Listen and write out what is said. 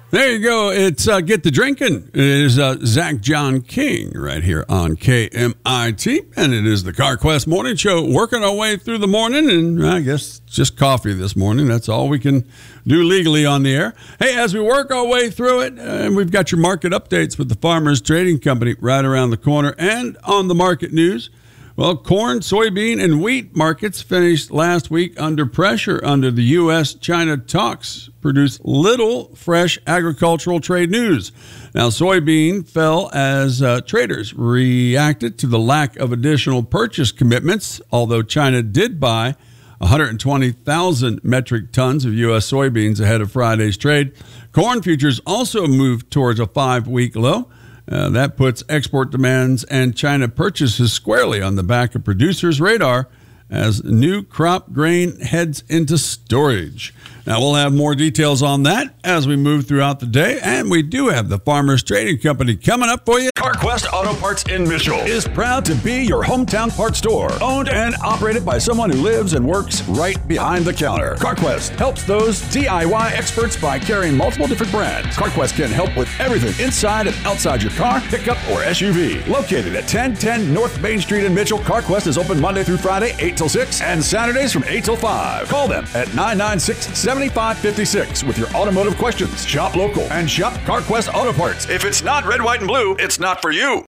There you go. It's Get the Drinking. It is Zach John King right here on KMIT. And it is the CarQuest Morning Show, working our way through the morning. And I guess just coffee this morning. That's all we can do legally on the air. Hey, as we work our way through it, we've got your market updates with the Farmers Trading Company right around the corner and on the market news. Well, corn, soybean, and wheat markets finished last week under pressure under the U.S.-China talks, produced little fresh agricultural trade news. Now, soybean fell as traders reacted to the lack of additional purchase commitments, although China did buy 120,000 metric tons of U.S. soybeans ahead of Friday's trade. Corn futures also moved towards a 5-week low. That puts export demands and China purchases squarely on the back of producers' radar as new crop grain heads into storage. Now, we'll have more details on that as we move throughout the day, and we do have the Farmers Trading Company coming up for you. CarQuest Auto Parts in Mitchell is proud to be your hometown parts store, owned and operated by someone who lives and works right behind the counter. CarQuest helps those DIY experts by carrying multiple different brands. CarQuest can help with everything inside and outside your car, pickup, or SUV. Located at 1010 North Main Street in Mitchell, CarQuest is open Monday through Friday, 8 till 6, and Saturdays from 8 till 5. Call them at 996-7556 with your automotive questions. Shop local and shop CarQuest Auto Parts. If it's not red, white, and blue, it's not for you.